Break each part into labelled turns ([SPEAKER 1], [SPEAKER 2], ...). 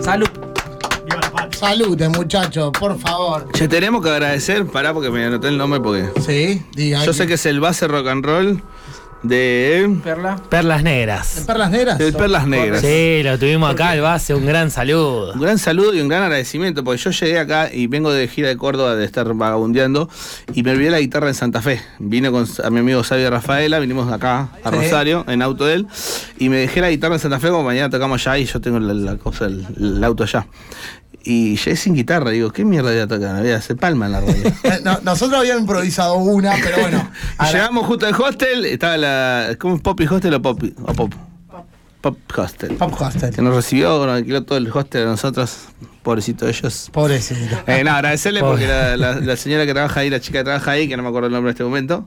[SPEAKER 1] Salud.
[SPEAKER 2] Salute, muchachos, por favor.
[SPEAKER 3] Che, tenemos que agradecer, pará porque me anoté el nombre porque...
[SPEAKER 2] Sí, diga.
[SPEAKER 3] Yo sé que es el base rock and roll de...
[SPEAKER 4] Perlas Negras.
[SPEAKER 2] ¿De Perlas Negras?
[SPEAKER 3] De Perlas Negras.
[SPEAKER 4] Sí, lo tuvimos acá, el base, un gran saludo.
[SPEAKER 3] Un gran saludo y un gran agradecimiento, porque yo llegué acá y vengo de gira de Córdoba de estar vagabundeando y me olvidé la guitarra en Santa Fe. Vine a mi amigo Xavier Rafaela, vinimos acá a Rosario, en auto de él, y me dejé la guitarra en Santa Fe, como mañana tocamos allá y yo tengo la cosa, el auto allá. Y llegué sin guitarra, digo, ¿qué mierda voy a tocar? Voy a hacer palma en la radio.
[SPEAKER 2] Nosotros habíamos improvisado una, pero bueno.
[SPEAKER 3] Llegamos justo al hostel, estaba ¿cómo es Poppy Hostel o Pop Hostel?
[SPEAKER 2] Pop Hostel.
[SPEAKER 3] Que nos recibió, nos alquiló todo el hostel de nosotros. Pobrecito de ellos.
[SPEAKER 2] Pobrecito.
[SPEAKER 3] No, agradecerle porque la señora que trabaja ahí, la chica que trabaja ahí, que no me acuerdo el nombre en este momento,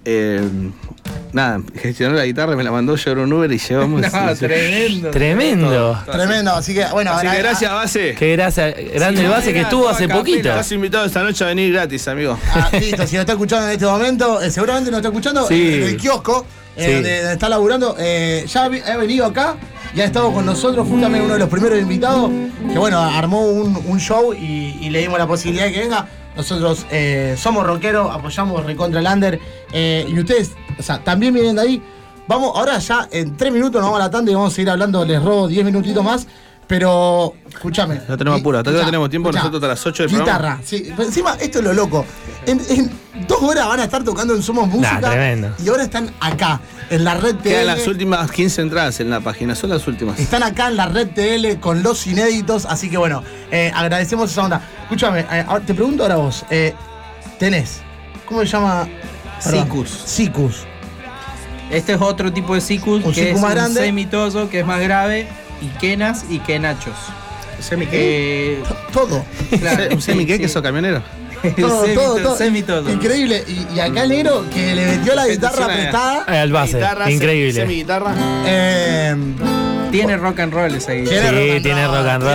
[SPEAKER 3] nada, gestionó la guitarra, me la mandó, llevó un Uber y llevamos.
[SPEAKER 1] No, tremendo.
[SPEAKER 2] Tremendo, así que bueno.
[SPEAKER 3] Así que gracias, Base.
[SPEAKER 4] Qué gracias, grande el Base que estuvo hace poquito.
[SPEAKER 3] Estás invitado esta noche a venir gratis, amigo.
[SPEAKER 2] Listo, si lo está escuchando en este momento, seguramente nos está escuchando
[SPEAKER 4] Sí.
[SPEAKER 2] en el kiosco, donde está laburando. Ya ha venido acá y ha estado con nosotros, fue también uno de los primeros invitados, que bueno, armó un show y le dimos la posibilidad de que venga. Nosotros somos rockeros, apoyamos Recontra Lander, y ustedes, o sea, también vienen de ahí. Vamos, ahora ya en 3 minutos nos vamos a la tanda y vamos a seguir hablando, les robo 10 minutitos más. Pero, escúchame.
[SPEAKER 3] No tenemos apuro, hasta que no tenemos tiempo, nosotros hasta las 8 del
[SPEAKER 2] guitarra,
[SPEAKER 3] programa.
[SPEAKER 2] sí. Encima, esto es lo loco. En 2 horas van a estar tocando en Somos Música.
[SPEAKER 4] Tremendo.
[SPEAKER 2] Y ahora están acá, en la red TL.
[SPEAKER 3] Quedan las últimas 15 entradas en la página, son las últimas.
[SPEAKER 2] Están acá en la red TL con los inéditos, así que bueno, agradecemos esa onda. Escúchame, te pregunto ahora vos, tenés, ¿cómo se llama? Sikus.
[SPEAKER 1] Este es otro tipo de Sikus,
[SPEAKER 2] Un
[SPEAKER 1] que
[SPEAKER 2] Sikus
[SPEAKER 1] es
[SPEAKER 2] más
[SPEAKER 1] un
[SPEAKER 2] grande.
[SPEAKER 1] semitoso, que es más grave, y quenas y quenachos.
[SPEAKER 3] ¿Semi qué?
[SPEAKER 2] Todo.
[SPEAKER 1] Claro,
[SPEAKER 3] ¿Un semi qué? ¿Que sos camionero?
[SPEAKER 2] Todo.
[SPEAKER 1] Semitoso.
[SPEAKER 2] Increíble. Y acá el negro que le metió la guitarra prestada.
[SPEAKER 4] Al Base, increíble.
[SPEAKER 3] Semi-guitarra.
[SPEAKER 1] Tiene rock and roll esa guitarra.
[SPEAKER 4] Sí, tiene rock and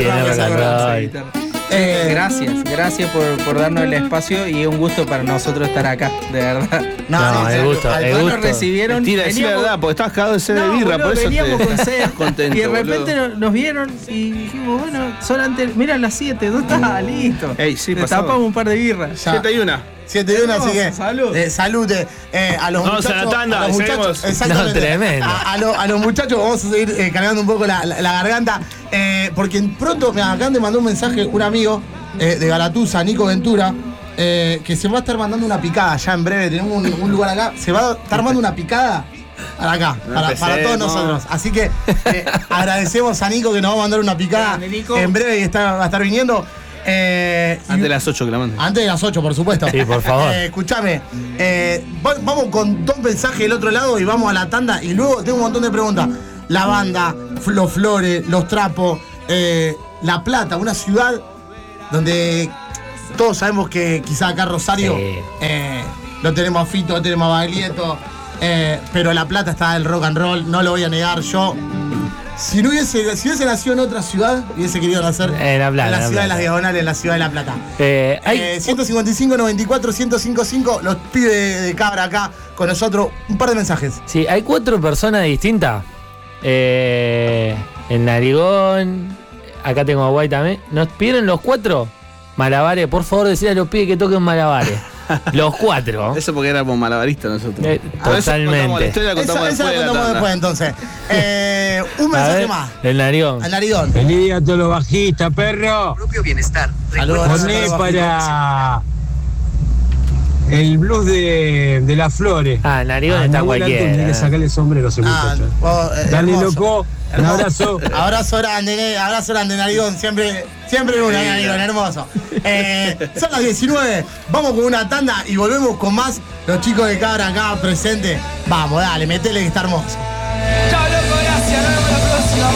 [SPEAKER 4] roll.
[SPEAKER 1] Gracias por darnos el espacio y un gusto para nosotros estar acá, de verdad.
[SPEAKER 4] No, el gusto.
[SPEAKER 1] Nos recibieron.
[SPEAKER 3] Mentira, decir la verdad, porque estabas cagado de sed de birra, por eso
[SPEAKER 1] veníamos con sed.
[SPEAKER 3] contento.
[SPEAKER 1] Y de repente nos vieron y dijimos, bueno, solamente, mira las 7, ¿dónde está? Listo.
[SPEAKER 3] Ey, sí,
[SPEAKER 1] te
[SPEAKER 3] pasamos.
[SPEAKER 1] tapamos un par de birras.
[SPEAKER 3] 7 y 1.
[SPEAKER 2] 7-1, así que
[SPEAKER 1] salud.
[SPEAKER 2] salute a los
[SPEAKER 3] Vamos
[SPEAKER 2] muchachos.
[SPEAKER 3] a la tanda,
[SPEAKER 2] a los muchachos,
[SPEAKER 3] seguimos.
[SPEAKER 2] exactamente.
[SPEAKER 4] No, tremendo.
[SPEAKER 2] A los muchachos vamos a seguir cargando un poco la garganta. Porque pronto me acaban de mandar un mensaje un amigo de Galatuza, Nico Ventura, que se va a estar mandando una picada ya en breve. Tenemos un lugar acá. Se va a estar mandando una picada para acá, para todos nosotros. Así que agradecemos a Nico que nos va a mandar una picada en breve y va a estar viniendo.
[SPEAKER 3] Antes de las 8 que la manden.
[SPEAKER 2] Antes de las 8, por supuesto.
[SPEAKER 4] Sí, por favor.
[SPEAKER 2] Escúchame, vamos con 2 mensajes del otro lado y vamos a la tanda. Y luego tengo un montón de preguntas. La banda, los flores, los trapos, La Plata, una ciudad donde todos sabemos que quizá acá Rosario lo tenemos a Fito, lo tenemos a Baglietto, pero La Plata está el rock and roll, no lo voy a negar yo. Si hubiese nacido en otra ciudad, hubiese querido nacer
[SPEAKER 4] en La Plata,
[SPEAKER 2] en la ciudad de las Diagonales, en la ciudad de La Plata. 155-94-1055, los pibes de Cabra acá con nosotros. Un par de mensajes.
[SPEAKER 4] Sí, hay 4 personas distintas. En Narigón, acá tengo a Guay también. ¿Nos pidieron los 4? Malabares, por favor, decirle a los pibes que toquen malabares. Los 4.
[SPEAKER 3] Eso porque éramos malabaristas nosotros.
[SPEAKER 4] Totalmente.
[SPEAKER 2] Esa la contamos después, entonces. Un mensaje más.
[SPEAKER 4] El Narigón.
[SPEAKER 2] Al Narigón.
[SPEAKER 5] Feliz día a todos los bajistas, perro.
[SPEAKER 6] Propio bienestar.
[SPEAKER 2] Saludos.
[SPEAKER 5] Poné para el blues de las flores.
[SPEAKER 4] El Narigón está cualquiera.
[SPEAKER 5] Tiene que sacarle el sombrero, ese muchacho. Dale,
[SPEAKER 2] hermoso.
[SPEAKER 5] loco. Un abrazo.
[SPEAKER 2] Abrazo grande, Narigón. Siempre una, Narigón, hermoso. Son las 19. Vamos con una tanda y volvemos con más. Los chicos de Cabra acá presentes. Vamos, dale, metele que está hermoso.
[SPEAKER 6] Chao, loco, gracias. Nos vemos la próxima.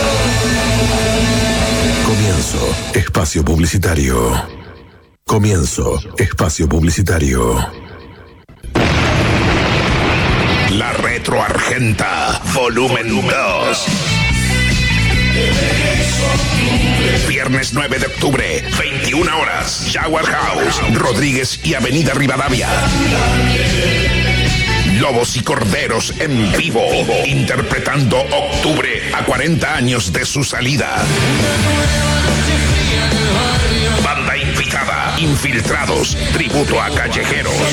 [SPEAKER 7] Comienzo espacio publicitario. Comienzo espacio publicitario.
[SPEAKER 8] La Retro Argenta, volumen 2. Viernes 9 de octubre, 21 horas, Jaguar House, Rodríguez y Avenida Rivadavia. Lobos y Corderos en vivo, interpretando Octubre a 40 años de su salida. Banda invitada, Infiltrados, tributo a callejeros.